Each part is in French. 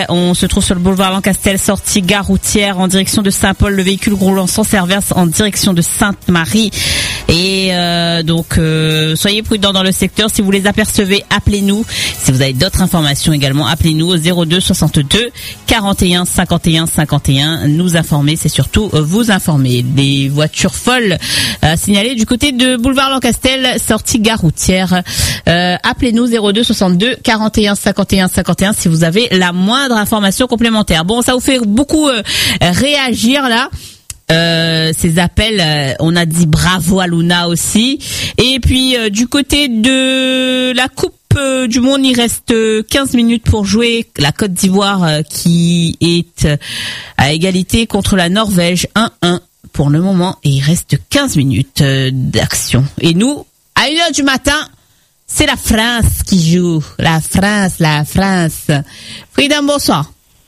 On se trouve sur le boulevard Lancastel, sortie gare routière en direction de Saint-Paul. Le véhicule roulant sans service en direction de Sainte-Marie. Et donc, soyez prudents dans le secteur. Si vous les apercevez, appelez-nous. Si vous avez d'autres informations également, appelez-nous au 02 62 41 51 51. Nous informer, c'est surtout vous informer. Des voitures folles signalées du côté de boulevard Lancastel, sortie gare routière. Appelez-nous 02 62 41 51 51 si vous avez la moindre information complémentaire. Bon, ça vous fait beaucoup réagir là. Ces appels, on a dit bravo à Luna aussi. Et puis du côté de la Coupe du Monde, il reste 15 minutes pour jouer. La Côte d'Ivoire qui est à égalité contre la Norvège 1-1 pour le moment. Et il reste 15 minutes d'action. Et nous, à 1h du matin, c'est la France qui joue. La France. Freedom, bonsoir.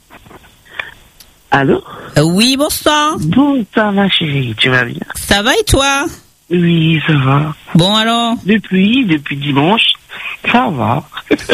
Allô? Oui, bonsoir. Bonsoir, ma chérie, tu vas bien? Ça va et toi? Oui, ça va. Bon, alors? Depuis dimanche, ça va.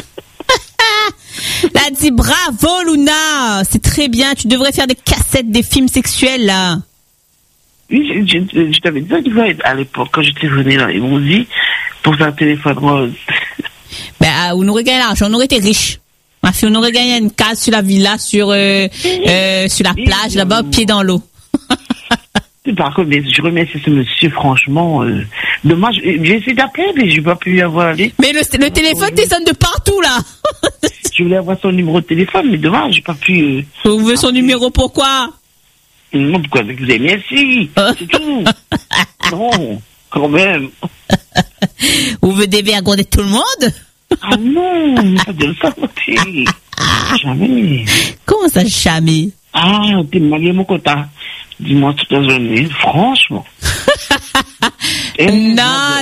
Là, dis bravo, Luna. C'est très bien. Tu devrais faire des cassettes des films sexuels, là. Oui, je t'avais dit ça à l'époque, quand j'étais venue dans les Mondies, pour faire un téléphone rose. Ben, on aurait gagné l'argent, on aurait été riches. Ma fille, on aurait gagné une case sur la villa, sur la plage, là-bas, pied dans l'eau. Par contre, je remercie ce monsieur, franchement. Dommage, j'ai essayé d'appeler, mais je n'ai pas pu y avoir allé. Mais le téléphone sonne de partout, là. Je voulais avoir son numéro de téléphone, mais dommage, j'ai pas pu. Vous voulez son numéro, pourquoi? Non, pourquoi? Avec vous avez merci. C'est tout. Non, quand même. Vous voulez dévergonder tout le monde? Ah non, pas de le saboter. Jamais. Comment ça, jamais? Ah, t'es malgré mon quota. Dis-moi toute la journée, franchement. Non.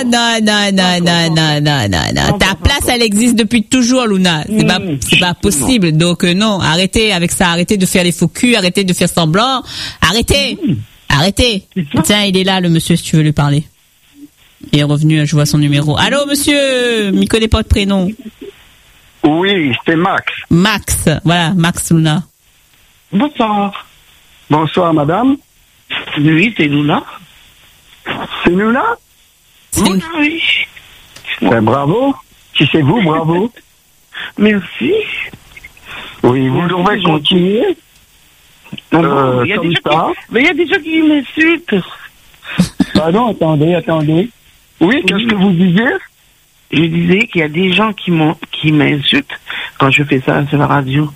Ta place, elle existe depuis toujours, Luna. C'est pas possible. Donc, non, arrêtez avec ça. Arrêtez de faire les faux culs. Arrêtez de faire semblant. Arrêtez. Tiens, il est là, le monsieur, si tu veux lui parler. Il est revenu, je vois son numéro. Allô, monsieur, m'y connaît pas de prénom. Oui, c'est Max. Max, voilà, Max Luna. Bonsoir. Bonsoir, madame. Oui, c'est Luna. C'est Luna? Luna, oui. Ben, bravo. Si c'est vous, bravo. Merci. Oui, vous devrez continuer. Non, il y a des gens qui m'insultent. Pardon, attendez. Oui, qu'est-ce que vous disiez? Je disais qu'il y a des gens qui m'insultent quand je fais ça sur la radio.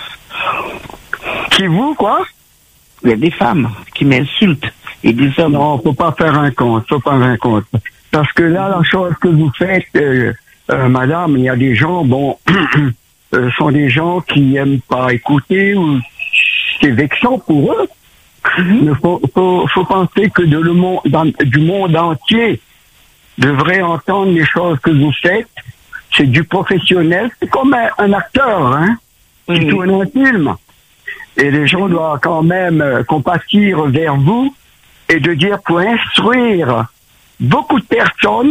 Qui vous, quoi? Il y a des femmes qui m'insultent et des hommes. Non, faut pas faire un compte. Parce que là, la chose que vous faites, madame, il y a des gens, sont des gens qui aiment pas écouter ou c'est vexant pour eux. Il faut penser que du monde entier devrait entendre les choses que vous faites. C'est du professionnel. C'est comme un acteur, qui tourne un film. Et les gens doivent quand même compatir vers vous et de dire pour instruire beaucoup de personnes,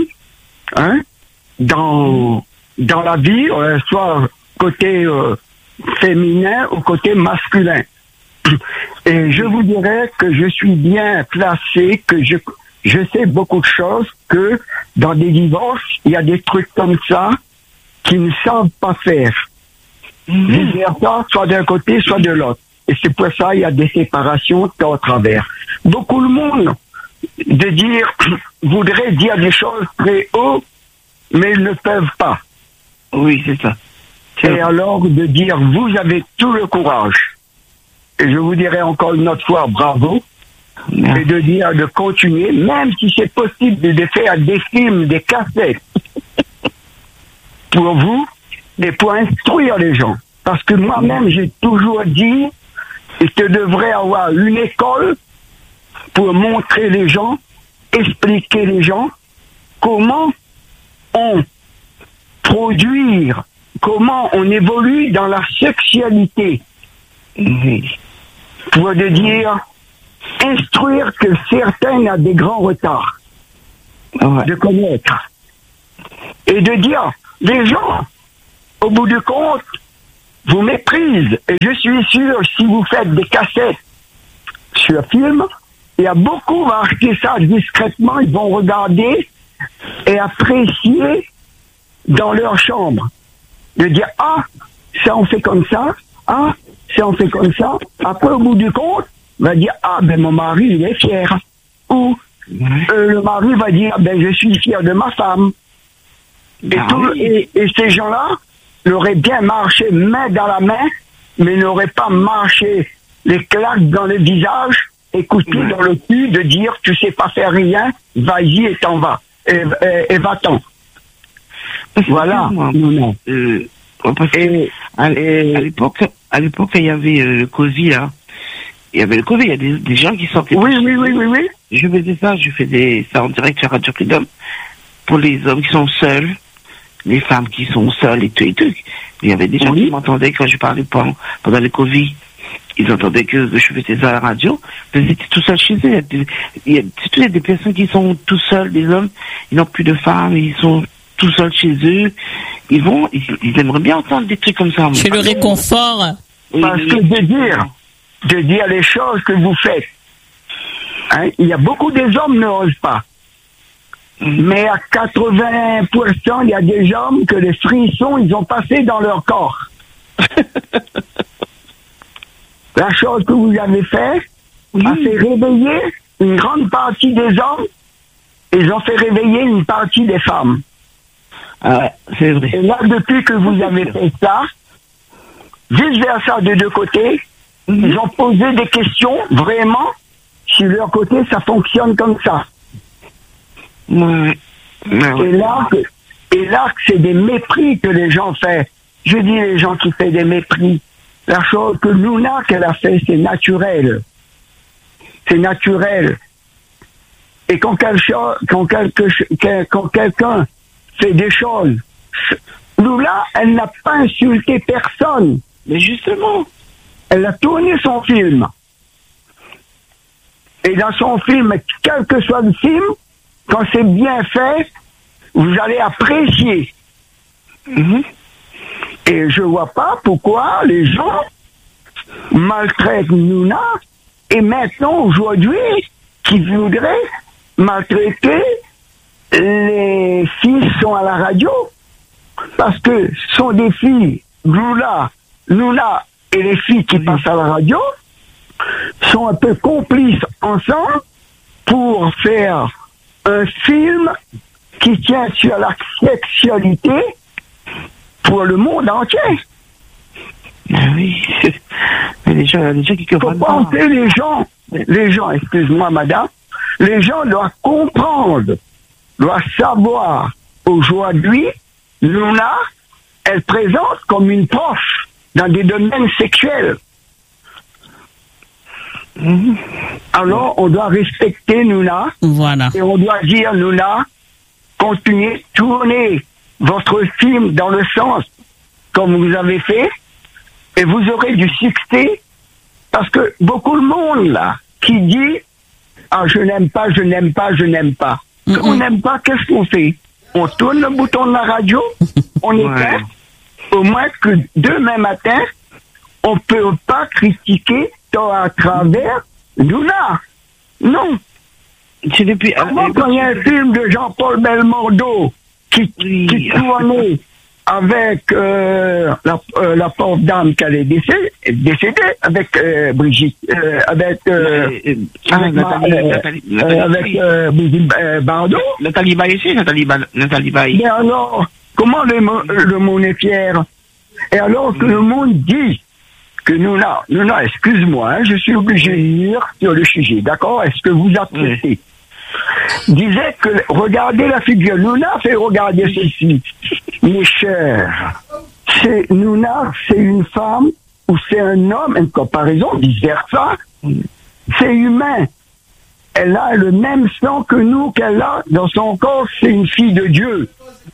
dans la vie, soit côté féminin ou côté masculin. Et je vous dirais que je suis bien placé, que je sais beaucoup de choses, que dans des divorces, il y a des trucs comme ça qu'ils ne savent pas faire. Vice-versa, soit d'un côté, soit de l'autre. Et c'est pour ça qu'il y a des séparations au travers. Beaucoup de monde voudrait dire des choses très haut, mais ils ne peuvent pas. Oui, c'est ça. Et alors de dire, vous avez tout le courage. Et je vous dirai encore une autre fois, bravo. Merci. Et de dire, de continuer, même si c'est possible de faire des films, des cassettes, pour vous, et pour instruire les gens. Parce que moi-même, j'ai toujours dit, il te devrait avoir une école pour montrer les gens, expliquer les gens comment on produire, comment on évolue dans la sexualité. Pour de dire, instruire que certains ont des grands retards, de connaître. Et de dire, les gens, au bout du compte, vous méprisent. Et je suis sûr, si vous faites des cassettes sur film, il y a beaucoup vont acheter ça discrètement, ils vont regarder et apprécier dans leur chambre. De dire, ah, ça on fait comme ça, ah, ça on fait comme ça. Après, au bout du compte, va dire, ah, ben mon mari, il est fier. Ou le mari va dire, ben je suis fier de ma femme. Et ces gens-là n'auraient bien marché main dans la main, mais n'auraient pas marché les claques dans le visage, écouter dans le cul, de dire, tu sais pas faire rien, vas-y et t'en vas. Et va-t'en. Voilà. À l'époque, il y avait le Covid, là. Il y avait le Covid, il y a des gens qui sortaient. Oui. Je faisais ça, ça en direct sur Radio Freedom. Pour les hommes qui sont seuls, les femmes qui sont seules et tout. Il y avait des gens qui m'entendaient quand je parlais pendant le Covid. Ils entendaient que je faisais ça à la radio. Ils étaient tout seuls chez eux. Il y a des personnes qui sont tout seuls, des hommes, ils n'ont plus de femmes, ils sont tout seuls chez eux. Ils aimeraient bien entendre des trucs comme ça. C'est le réconfort. Parce que de dire les choses que vous faites. Hein, il y a beaucoup des hommes n'osent pas. Mais à 80%, il y a des hommes que les frissons, ils ont passé dans leur corps. La chose que vous avez fait a fait réveiller une grande partie des hommes. Ils ont fait réveiller une partie des femmes. C'est vrai. Et là, depuis que vous avez fait ça, vice-versa de deux côtés, ils ont posé des questions, vraiment, si de leur côté, ça fonctionne comme ça. Et là, c'est des mépris que les gens font. Je dis les gens qui font des mépris. La chose que Luna qu'elle a fait, c'est naturel. C'est naturel. Et quand quelqu'un fait des choses, Luna, elle n'a pas insulté personne. Mais justement, elle a tourné son film. Et dans son film, quel que soit le film, quand c'est bien fait, vous allez apprécier. Et je vois pas pourquoi les gens maltraitent Luna et maintenant, aujourd'hui, qui voudraient maltraiter les filles qui sont à la radio. Parce que ce sont des filles, Luna et les filles qui passent à la radio sont un peu complices ensemble pour faire un film qui tient sur la sexualité pour le monde entier. Oui. Les gens qui comprennent pas. Penser les gens, excuse-moi madame, les gens doivent comprendre, doivent savoir aujourd'hui, Luna, elle présente comme une prof dans des domaines sexuels. Alors, on doit respecter Luna. Voilà. Et on doit dire, Luna, continuez, tournez votre film dans le sens comme vous avez fait, et vous aurez du succès, parce que beaucoup de monde, là, qui dit, ah, je n'aime pas. Quand on n'aime pas, qu'est-ce qu'on fait? On tourne le bouton de la radio, on éteint, au moins que demain matin, on peut pas critiquer à travers Luna. Non. C'est depuis. Quand il y a un film de Jean-Paul Belmondo qui tournait avec la pauvre dame qui allait décédée avec Brigitte, avec Brigitte Bardot. Nathalie Baye. Mais alors, comment le monde est fier? Et alors que le monde dit que Luna, excuse-moi, hein, je suis obligé de dire sur le sujet, d'accord? Est-ce que vous acceptez? Disait que, regardez la figure, Luna fait regarder ceci. Mes chers, Luna, c'est une femme ou c'est un homme, une comparaison, vice-versa, c'est humain. Elle a le même sang que nous, qu'elle a dans son corps, c'est une fille de Dieu.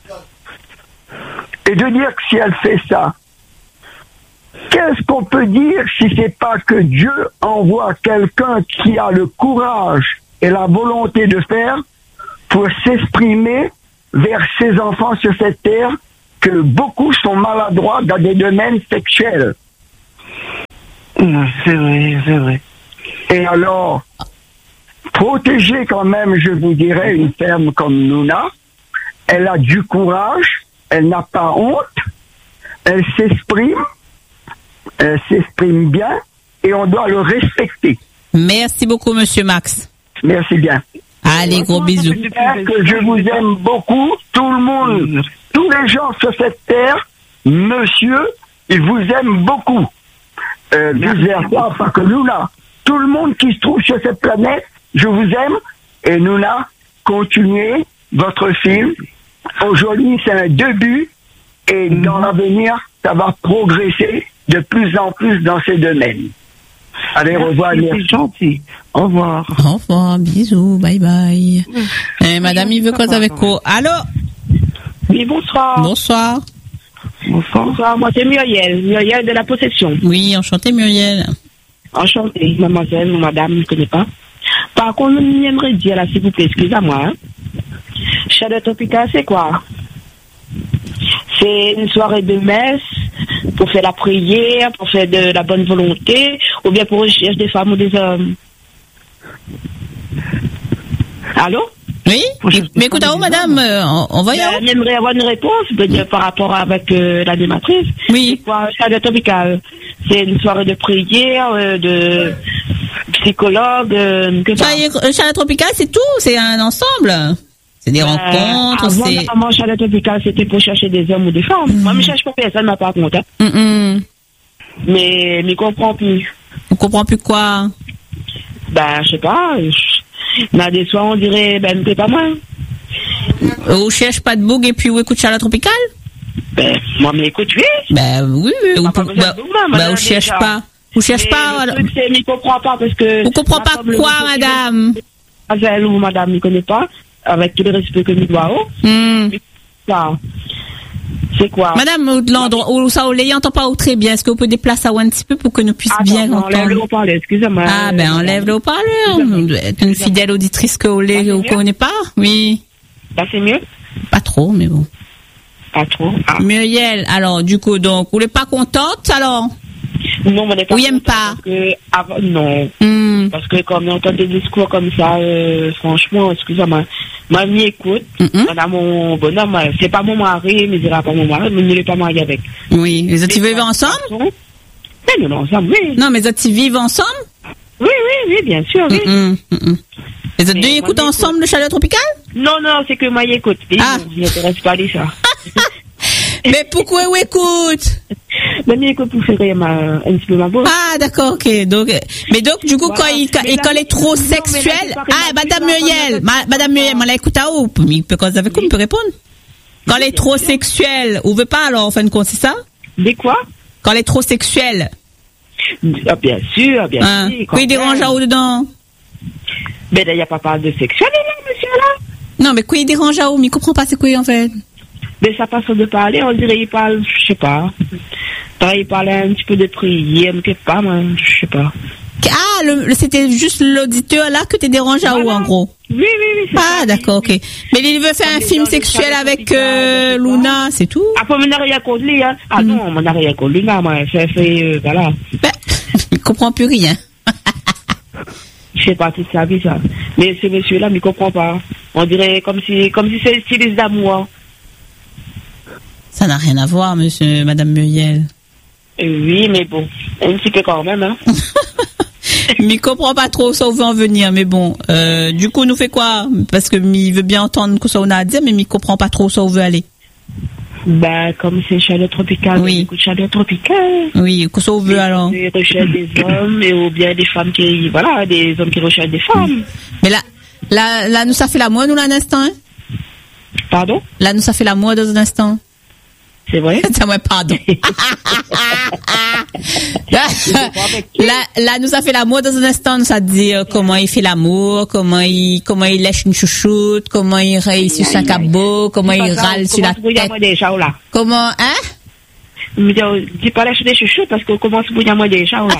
Et de dire que si elle fait ça, qu'est-ce qu'on peut dire si c'est pas que Dieu envoie quelqu'un qui a le courage et la volonté de faire pour s'exprimer vers ses enfants sur cette terre que beaucoup sont maladroits dans des domaines sexuels. C'est vrai. Et alors, protéger quand même, je vous dirais, une femme comme Nouna, elle a du courage, elle n'a pas honte, elle s'exprime bien, et on doit le respecter. Merci beaucoup, monsieur Max. Merci bien. Allez, gros bisous. J'espère que je vous aime beaucoup, tout le monde, tous les gens sur cette terre, monsieur, ils vous aiment beaucoup. Vice-versa, pas que Nouna. Tout le monde qui se trouve sur cette planète, je vous aime. Et Nouna, continuez votre film. Aujourd'hui, c'est un début. Et dans l'avenir, ça va progresser de plus en plus dans ces domaines. Allez, au revoir. C'est gentil. Au revoir. Au revoir, bisous, bye bye. Madame, il veut causer avec quoi? Allô? Oui, bonsoir. Bonsoir. Bonsoir, moi c'est Muriel de la Possession. Oui, enchanté Muriel. Enchantée, mademoiselle ou madame, je ne connais pas. Par contre, je j'aimerais dire là, s'il vous plaît, excusez-moi. Chaleur tropicale, c'est quoi? C'est une soirée de messe pour faire la prière, pour faire de la bonne volonté, ou bien pour rechercher des femmes ou des hommes. Allô? Oui, mais écoute, madame, on va y aller. J'aimerais avoir une réponse par rapport avec l'animatrice. Oui. C'est quoi, chaleur tropicale? C'est une soirée de prière, de psychologue. Chaleur tropicale, c'est tout, c'est un ensemble. C'est des rencontres, c'est... Avant, chaleur tropicale, c'était pour chercher des hommes ou des femmes. Moi, je ne cherche pas personne, ma par contre. Mais je ne comprends plus. On comprend plus quoi? Je sais pas. Là, des soirs, on dirait, c'est pas moi. On cherche pas de bougue et puis on écoute chaleur tropicale? Moi, mais écoute, oui. Oui. On cherche pas. On cherche pas. Le truc, c'est, je comprends pas parce que. On comprend pas quoi, madame? Elle ou madame, ne connaît pas, avec tout le respect que nous doit. C'est quoi? Madame, l'endroit où ça, on l'entend pas très bien. Est-ce que vous pouvez déplacer un petit peu pour que nous puissions bien entendre? Enlève le haut-parleur, excusez-moi. Enlève le haut-parleur. Une fidèle auditrice que vous connaissez pas? Oui. Là, c'est mieux? Pas trop, mais bon. Pas trop. Muriel, alors, du coup, donc, vous n'êtes pas contente, alors? Non, on n'est pas. Vous n'aimez pas? Non. Parce que quand on entend des discours comme ça, franchement, excusez-moi, moi, je m'écoute. Madame, mon bonhomme, c'est pas mon mari, mais il dira pas mon mari, mais il ne l'est pas marié avec. Oui. Les autres, ils vivent ensemble? Mais nous, ensemble, oui. Non, mais les autres, ils vivent ensemble? Oui, bien sûr, oui. Les autres deux écoutent ensemble le chaleur tropicale? Non, c'est que moi, j'écoute. Je m'intéresse pas à ça. Mais pourquoi vous écoute? Écoute pour faire un petit peu ma bourse. Ah, d'accord, ok. Donc, du coup, quand il est trop sexuel, Madame Muriel, on l'écoute à où? Il peut causer avec vous, il peut répondre. Quand elle est trop sexuelle, vous veut pas, alors, en fin de compte, c'est ça? Des quoi? Quand elle est trop sexuelle. Bien sûr. Quoi, il dérange à où dedans? Il n'y a pas parlé de sexuel, là, monsieur, là? Non, mais quoi, il dérange à où? Mais il comprend pas c'est quoi, en fait. Mais sa façon de parler, on dirait qu'il parle, je sais pas. Il parle un petit peu de prière, mais pas, je sais pas. C'était juste l'auditeur là que tu dérangé à où, en gros? Oui. D'accord, ok. Mais il veut faire un film sexuel avec Luna, c'est tout? Après, mon arrière contre lui, hein. Non, mon arrière contre Luna, moi, voilà. Il comprend plus rien. Je sais pas toute sa vie, ça. Mais ce monsieur-là, il comprend pas. On dirait comme si c'est styliste d'amour. Ça n'a rien à voir, madame Muriel. Oui, mais bon, un petit peu quand même, hein. Mais il comprend pas trop ça où veut en venir, mais bon. Du coup, nous fait quoi? Parce que il veut bien entendre ce qu'on a à dire, mais il comprend pas trop ça où veut aller. Comme c'est chaleur tropicale, écoute chaleur tropicale. Oui, que ça où veut alors? Des recherches des hommes, ou bien des femmes des hommes qui recherchent des femmes. Mais là, nous ça fait la mode, nous, là, un instant, hein? Pardon? Là, nous ça fait la mode dans un instant. C'est vrai? Ça moi, pardon. là, nous a fait l'amour dans un instant, nous a dit comment il fait l'amour, comment il lèche une chouchoute, comment il réussit sur un cabot, comment il râle sur la tête. Comment, hein? Dis pas lèche des chouchoutes parce qu'on commence à bouillir moi déjà, là.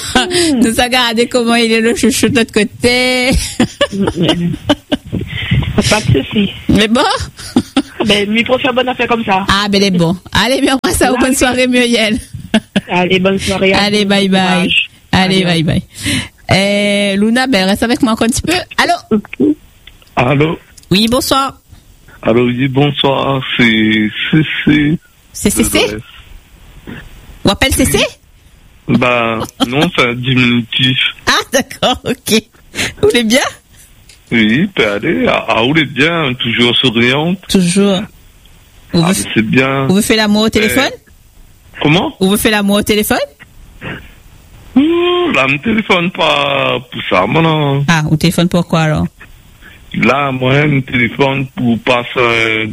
Nous a regardé comment il est le chouchou de l'autre côté. Pas de souci. Mais bon. Ben, lui pour faire bonne affaire comme ça. Ah, ben, elle est bon. Allez, bien, on passe à bonne soirée, Muriel. Allez, bonne soirée. Allez, bye bye. Allez, bye bye. Luna, ben, reste avec moi encore un petit peu. Allô? Allô? Oui, bonsoir. Allô, oui, bonsoir. C'est CC. C'est CC? On appelle CC? Bah, non, c'est un diminutif. Ah, d'accord, ok. Vous voulez bien? Oui, peut aller. Ah, vous êtes bien, toujours souriante. Toujours. C'est bien. Vous faites l'amour au téléphone? Comment? Vous faites l'amour au téléphone? Là, me téléphone pas pour ça, moi, non. Ah, au téléphone pourquoi alors? Là, moi, me téléphone pour passer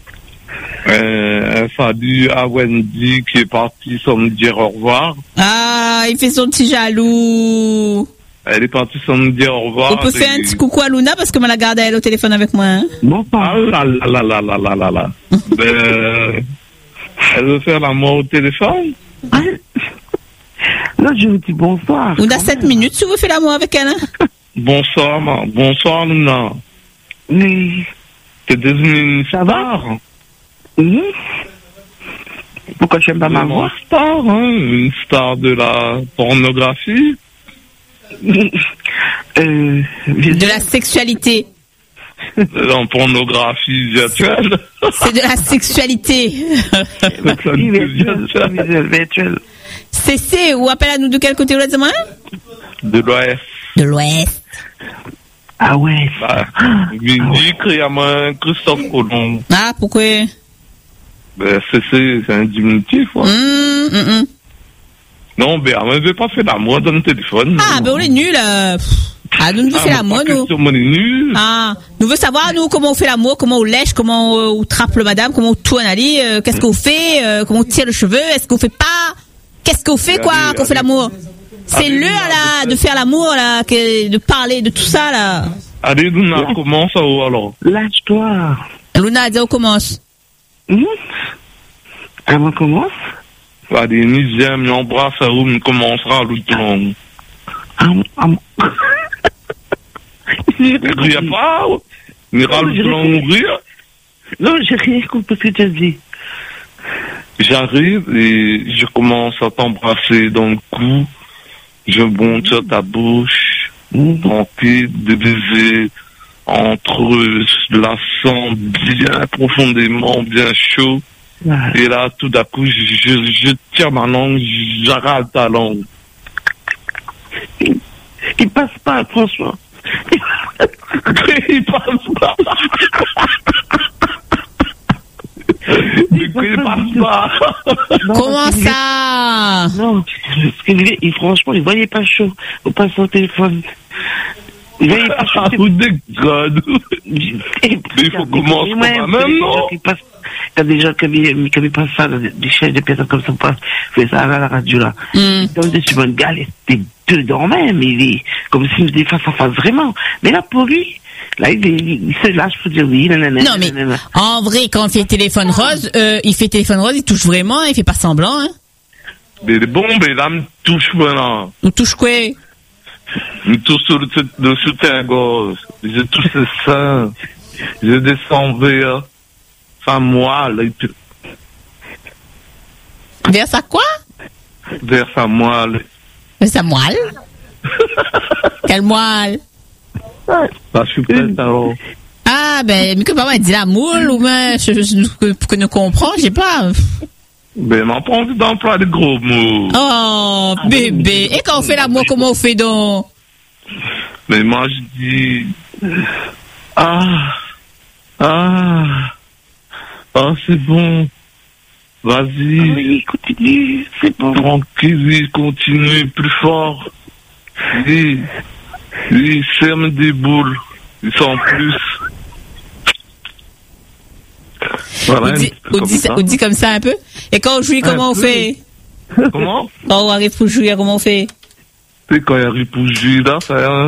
un salut à Wendy qui est partie sans me dire au revoir. Ah, il fait son petit jaloux. Elle est partie sans me dire au revoir. On peut faire un petit coucou à Luna parce que me la garde elle au téléphone avec moi. Hein? Non, pas. Ah là là là là là là là. Elle veut faire l'amour au téléphone? Là, je vous dis bonsoir. On a 7 minutes si vous faites l'amour avec elle. Hein? Bonsoir, bonsoir, Luna. Oui. T'es devenue une star? Oui. Pourquoi tu n'aimes pas ma voix? Une star, hein? Une star de la pornographie? De la sexualité. En pornographie virtuelle? C'est de la sexualité. Virtuelle. CC, ou appelle à nous de quel côté vous êtes? De l'Ouest. De l'Ouest. Ah ouais. Bah, il dit qu'il y a un Christophe Colomb. Ah, pourquoi? Ben, c'est un diminutif, ouais. Non, ben, elle veut pas faire l'amour dans le téléphone. Ah, ben, on est nuls. Ah, nous veut faire l'amour, nous. On est nuls. Ah, nous veut savoir, nous, comment on fait l'amour, comment on lèche, comment on trappe le madame, comment on tourne, allez, qu'est-ce qu'on fait, comment on tire le cheveu, est-ce qu'on fait pas, qu'est-ce qu'on fait, quoi, qu'on fait l'amour? C'est l'heure, là, de faire l'amour, là, de parler de tout ça, là. Allez, Luna, commence, alors. Lâche-toi. Luna, dis, on commence. Ah, on commence? Allez, ni j'aime, ni embrasse, on commencera l'autre long. Il n'y a pas, il y aura l'autre long rire. Non, j'ai rien compris ce que tu as dit. J'arrive et je commence à t'embrasser dans le cou. Je monte sur ta bouche, tranquille, des baisers entrelaçant bien profondément, bien chaud. Et là, tout d'un coup, je tire ma langue, j'arrête ta langue. Il passe pas, François. Il passe pas. Il passe pas. Comment ça? Non, franchement, il voyait pas chaud. On passe au téléphone. Il voyait pas chaud. Vous dégrade. Il faut commencer par même, non? Il y a des gens qui passent ça, des chefs de personnes comme ça, fait ça à la radio, là. Comme des super gars, c'était dedans même, comme s'il me disait face à face vraiment. Mais là, pour lui, là, il se lâche pour dire oui, nanana. Non, mais, en vrai, quand il fait téléphone rose, il touche vraiment, il fait pas semblant, hein. Mais bon, mais là, me touche vraiment. On touche quoi? Me touche sur le soutien-gorge. Je touche le sein. Je descends vers sa moelle. Vers sa quoi? Vers sa moelle. Vers sa moelle? Quelle moelle? Bah, je suis prête alors. Ah, ben, mais que papa dit la moule ou bien, pour que nous comprenions, je sais pas. Ben, m'a pas envie d'employer de gros mots. Oh, bébé. Et quand on fait l'amour, comment on fait donc? Mais moi, je dis, c'est bon. Vas-y. Oui, continue, c'est bon. Tranquille, continue, plus fort. Oui, serre des boules. Ils sont plus. Voilà, on dit comme ça un peu. Et quand on jouit, comment on fait? Comment? Quand on arrive pour jouer, comment on fait? Et quand il arrive pour jouer, là, ça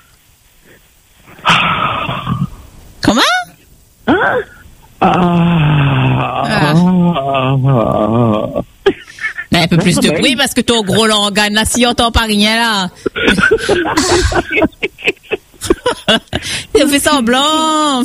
Comment? Un peu plus de bruit parce que ton gros langage là, si on entend pas rien là. Il fait semblant.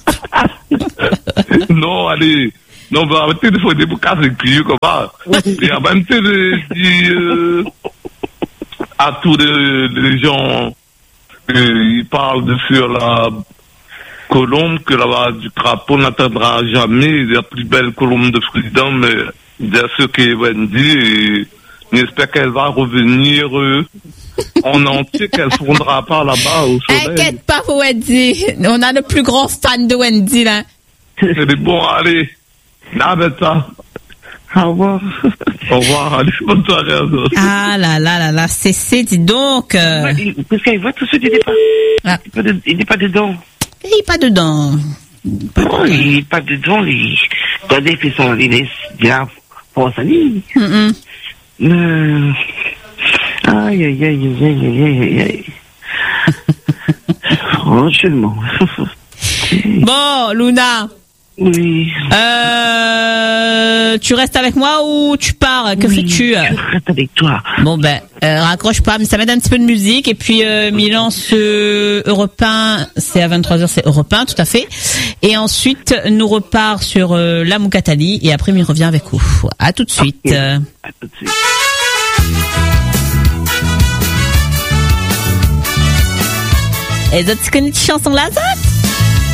Non, allez. Non, bah, arrêtez de faire des boucas avec lui, comme ça. Et en même temps, je dis, à tous les gens, ils parlent de sur la colombe, que là-bas, du crapaud n'atteindra jamais la plus belle colombe de Freedom, mais bien sûr que Wendy, et j'espère qu'elle va revenir en entier, qu'elle fondra pas là-bas au soleil. T'inquiète pas pour Wendy. On a le plus grand fan de Wendy, là. C'est des bons, allez. Nabeta. Au revoir. Au revoir, allez, bonne soirée à toi. Ah là, c'est, dis donc. Parce qu'il voit tout ce qu'il n'est pas. Ah. Il n'est pas dedans. Il n'est pas dedans. Non, il n'est pas dedans. Regardez, il fait ça, il est bien pour sa ligne. Aïe. Franchement. Bon, Luna. Oui. Tu restes avec moi ou tu pars? Que fais-tu? Je reste avec toi. Bon ben, raccroche pas, mais ça met un petit peu de musique et puis Milan Europe 1, c'est à 23h, c'est Europe 1, tout à fait. Et ensuite, nous repart sur la Moukatali et après, il revient avec vous. À tout de suite. Okay. À tout de suite. Et d'autres, tu connais cette chanson là, ça?